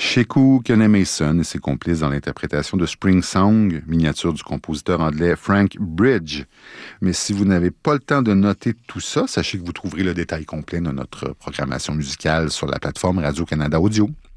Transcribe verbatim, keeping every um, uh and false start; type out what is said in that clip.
Sheku Kenemason et ses complices dans l'interprétation de Spring Song, miniature du compositeur anglais Frank Bridge. Mais si vous n'avez pas le temps de noter tout ça, sachez que vous trouverez le détail complet de notre programmation musicale sur la plateforme Radio-Canada Audio.